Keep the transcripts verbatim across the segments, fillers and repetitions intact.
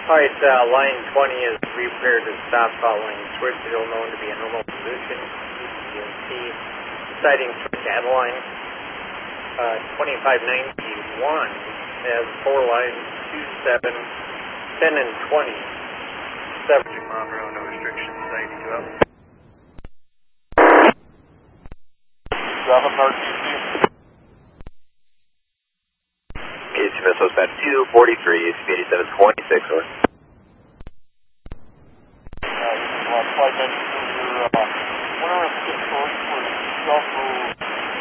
Alright, uh, line twenty is prepared to stop following switch still known to be a normal position. E C deciding switch Adeline. Uh, twenty-five ninety-one has four lines, two, seven, ten, and twenty. seven Monroe, no restrictions, ninety-two up. seven, R T C. K C Missiles at two forty-three, speed eighty-seven twenty-six, over. Flight ninety-two, you're uh, one hundred six source for South Road.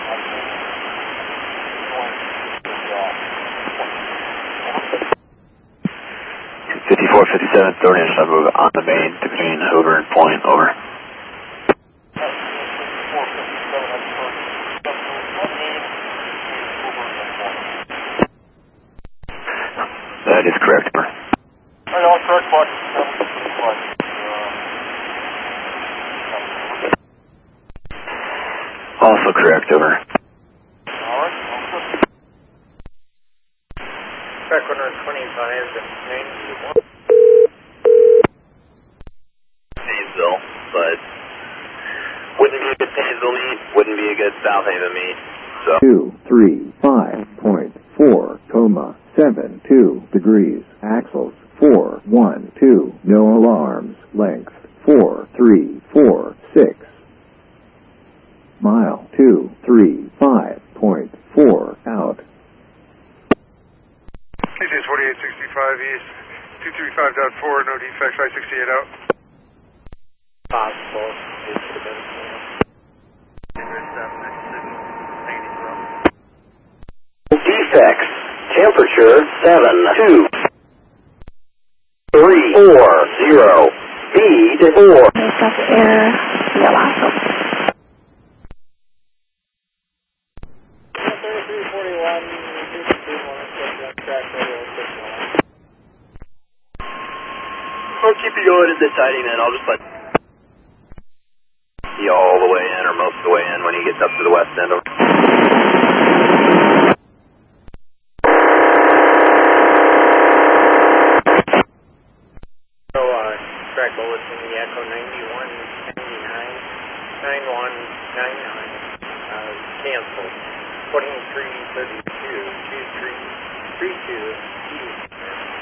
fifty-four fifty-seven, third inch, I move on the main between Hoover and Point, over. That is correct, over. I know, correct, Fox. Also correct, over. Alright, Track one twenty-five and ninety-one. Painesville, but wouldn't be a good Painesville meet, wouldn't be a good South Haven meet, so. two three five point four, coma, seven two degrees, axles, four one two, no alarms, length, four three four six. Mile two three five point four out. K C forty-eight sixty-five east, two three five point four, no defects, I sixty-eight out. Possible. It should have been. Defects, temperature seven two three four zero, speed four. Air, Yamaha. I'll keep you going at this sighting then, I'll just let you all the way in or most of the way in when he gets up to the west end. So, uh, track bulletin, the Echo ninety-one ninety-nine, ninety-one ninety-nine, uh, canceled. twenty-three thirty-two, two three three two, east.